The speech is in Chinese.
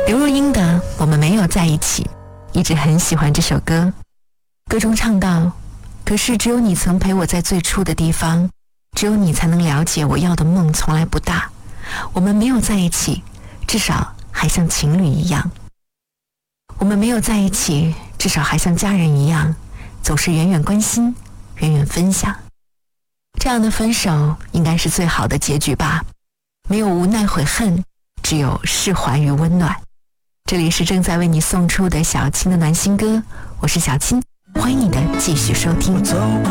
刘若英的《我们没有在一起》，一直很喜欢这首歌。歌中唱到，可是只有你曾陪我在最初的地方，只有你才能了解我要的梦从来不大。我们没有在一起，至少还像情侣一样。我们没有在一起，至少还像家人一样，总是远远关心，远远分享。这样的分手应该是最好的结局吧，没有无奈悔恨，只有释怀与温暖。这里是正在为你送出的小青的暖心歌，我是小青，欢迎你的继续收听。